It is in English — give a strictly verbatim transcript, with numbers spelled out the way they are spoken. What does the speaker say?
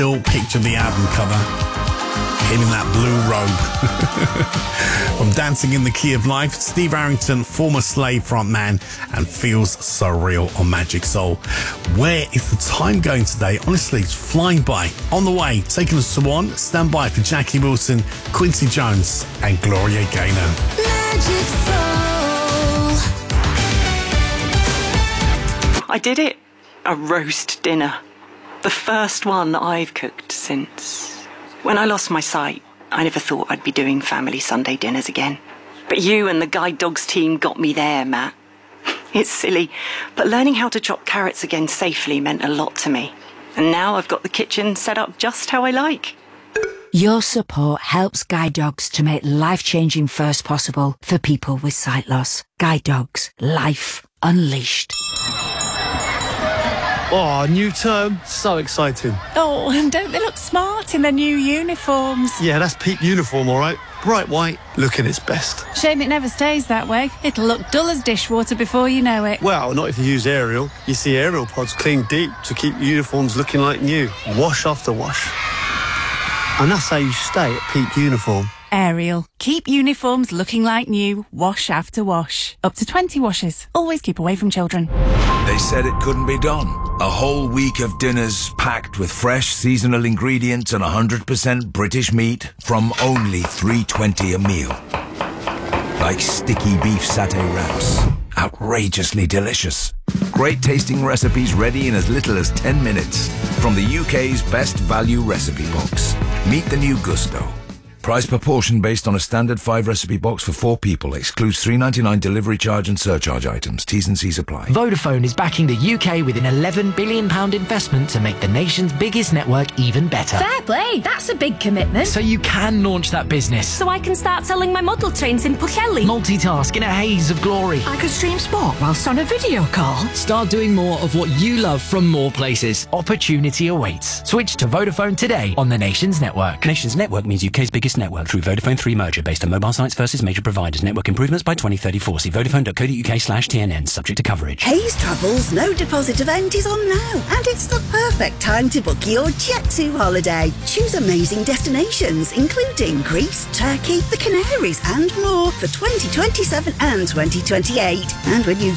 Still picture the album cover, him in that blue robe. From Dancing in the Key of Life, Steve Arrington, former Slave frontman, and Feels Surreal on Magic Soul. Where is the time going today? Honestly, it's flying by. On the way, taking us to one, stand by for Jackie Wilson, Quincy Jones, and Gloria Gaynor. Magic Soul. I did it. A roast dinner. The first one that I've cooked since... When I lost my sight, I never thought I'd be doing family Sunday dinners again. But you and the Guide Dogs team got me there, Matt. It's silly, but learning how to chop carrots again safely meant a lot to me. And now I've got the kitchen set up just how I like. Your support helps Guide Dogs to make life-changing first possible for people with sight loss. Guide Dogs. Life unleashed. Oh, new term. So exciting. Oh, and don't they look smart in their new uniforms? Yeah, that's peak uniform, all right. Bright white, looking its best. Shame it never stays that way. It'll look dull as dishwater before you know it. Well, not if you use Ariel. You see Ariel pods clean deep to keep uniforms looking like new. Wash after wash. And that's how you stay at peak uniform. Ariel. Keep uniforms looking like new, wash after wash. Up to twenty washes. Always keep away from children. They said it couldn't be done. A whole week of dinners packed with fresh seasonal ingredients and one hundred percent British meat from only three twenty a meal. Like sticky beef satay wraps. Outrageously delicious. Great tasting recipes ready in as little as ten minutes. From the U K's best value recipe box. Meet the new Gusto. Price per portion based on a standard five recipe box for four people. Excludes three ninety-nine delivery charge and surcharge items. T's and C's apply. Vodafone is backing the U K with an eleven billion pounds investment to make the nation's biggest network even better. Fair play, that's a big commitment. So you can launch that business. So I can start selling my model trains in Pwllheli. Multitask in a haze of glory. I could stream sport whilst on a video call. Start doing more of what you love from more places. Opportunity awaits. Switch to Vodafone today on the Nations Network. Nations Network means U K's biggest network through Vodafone three merger based on mobile sites versus major providers. Network improvements by twenty thirty-four. See vodafone.co.uk slash TNN. Subject to coverage. Hayes Travel's no deposit event is on now, and it's the perfect time to book your Jet to holiday. Choose amazing destinations, including Greece, Turkey, the Canaries, and more for twenty twenty-seven and twenty twenty-eight. And when you